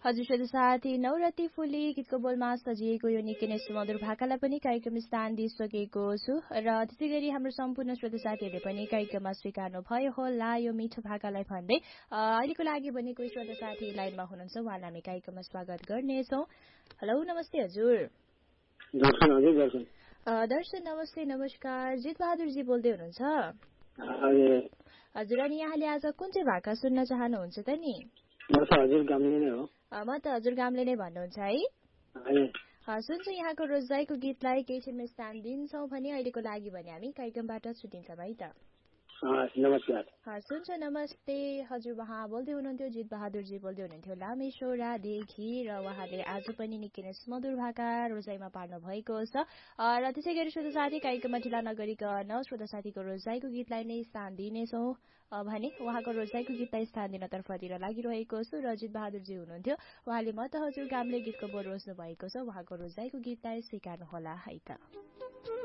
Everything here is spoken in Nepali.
हजुर श्रोता साथी नवरती फुली गीतको बोलमा सजिएको यो निकै नै सुमधुर भाकालाई पनि कार्यक्रम स्थान दिइसकेको छु र त्यसै गरी हाम्रो सम्पूर्ण श्रोता साथीहरूले पनि कार्यक्रममा स्वीकार्नु भयो होला यो मिठो भाकालाई भन्दै अहिलेको लागि भने कोही श्रोता साथी लाइनमा हुनुहुन्छ उहाँलाई हामी कार्यक्रममा स्वागत गर्नेछौँ। हेलो नमस्ते हजुर। दर्शन नमस्ते नमस्कार। जित बहादुरजी बोल्दै हुनुहुन्छ हजुर। अनि यहाँले आज कुन चाहिँ भाका सुन्न चाहनुहुन्छ त नि? म त हजुर गाम्ले नै हो। म त हजुर गाम्ले नै भन्नुहुन्छ है। सुन्छौँ यहाँको रोजाइको गीतलाई केही क्षणमा स्थान दिन्छौँ भने अहिलेको लागि भने हामी कार्यक्रमबाट छुट्टिन्छौँ है त। नमस्कार। सुन्छ नमस्ते हजुर। उहाँ बोल्दै हुनुहुन्थ्यो जित बहादुरजी बोल्दै हुनुहुन्थ्यो लामेश्वरादेखि र उहाँले आज पनि निकै नै सुमधुर भाका रोजाइमा पार्नु भएको छ र त्यसै गरी श्रोता साथी कार्यक्रममा ढिला नगरिकन श्रोता साथीको रोजाइको गीतलाई नै स्थान दिनेछौँ भने उहाँको रोजाइको गीतलाई स्थान दिन तर्फतिर लागिरहेको छु र जित बहादुरजी हुनुहुन्थ्यो उहाँले म त हजुर गाम्ले गीतको बोल रोज्नु भएको छ उहाँको रोजाइको गीतलाई स्वीकार्नु होला है त।